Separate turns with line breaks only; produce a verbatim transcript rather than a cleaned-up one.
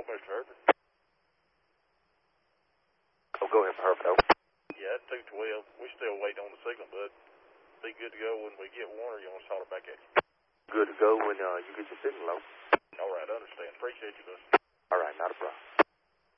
Mister Herbert.
Oh, go ahead, Herbert. Over.
Yeah, it's two twelve. We're still waiting on the signal, bud. Be good to go when we get one, or you want to holler back at you?
Good to go when uh, you get your signal, though.
All right, I understand. Appreciate you, bud.
All right, not a problem.